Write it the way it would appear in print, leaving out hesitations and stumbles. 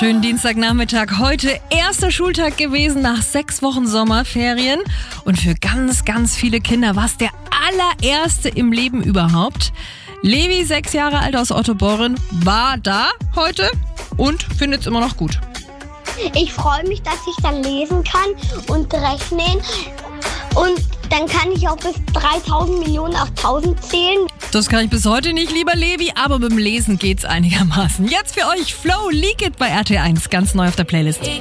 Schönen Dienstagnachmittag. Heute erster Schultag gewesen nach 6 Wochen Sommerferien. Und für ganz, ganz viele Kinder war es der allererste im Leben überhaupt. Levi, 6 Jahre alt aus Ottoboren, war da heute und findet es immer noch gut. Ich freue mich, dass ich dann lesen kann und rechnen. Und dann kann ich auch bis 3000 Millionen auf 1000 zählen. Das kann ich bis heute nicht, lieber Levi, aber mit dem Lesen geht's einigermaßen. Jetzt für euch Flow Leak It bei RT1, ganz neu auf der Playlist.